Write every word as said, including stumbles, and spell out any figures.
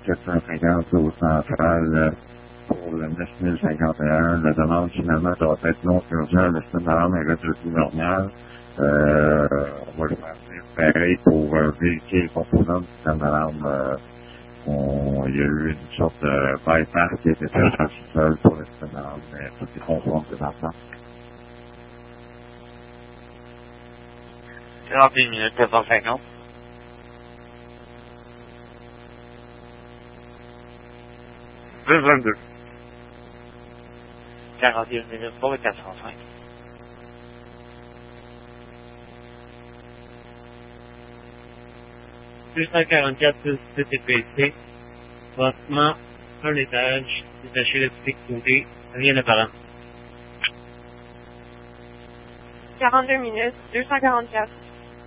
quatre cent cinquante au central euh, pour le neuf mille cinquante et un. La demande finalement doit être non urgente. Le système d'alarme est redevenu normal. Euh, on va le maintenir pareil pour euh, vérifier les composants du système d'alarme. Euh, on, il y a eu une sorte de bypass qui a été fait dans le sous-sol pour le système d'alarme, mais tout est conforme présentement. quarante et une minutes, quatre cent cinquante. deux vingt-deux. quarante et une minutes pour le quatre cent cinq. deux cent quarante-quatre plus T T P C, bâtiment, un étage, détaché électrique côté, rien d'apparent. quarante-deux minutes, deux cent quarante-quatre.